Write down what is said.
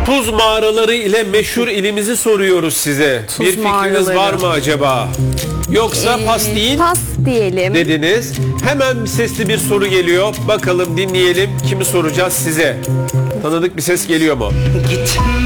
Tuz mağaraları ile meşhur ilimizi soruyoruz size. Tuz Bir fikriniz mağaraları. var mı acaba? Yoksa pas değil Pas diyelim. dediniz. Hemen sesli bir soru geliyor. Bakalım dinleyelim. Kimi soracağız size? Tanıdık bir ses geliyor mu? Git.